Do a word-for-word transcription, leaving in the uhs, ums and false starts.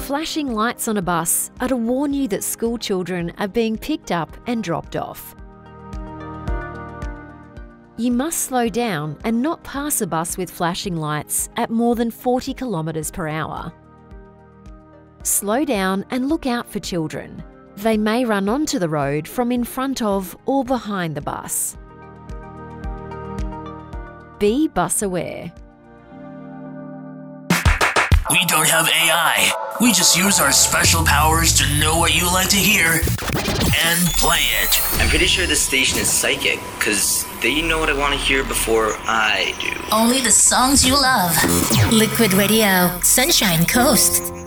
Flashing lights on a bus are to warn you that school children are being picked up and dropped off. You must slow down and not pass a bus with flashing lights at more than forty kilometres per hour. Slow down and look out for children. They may run onto the road from in front of or behind the bus. Be bus aware. We don't have A I. We just use our special powers to know what you like to hear and play it. I'm pretty sure this station is psychic, because they know what I want to hear before I do. Only the songs you love. Liquid Radio, Sunshine Coast.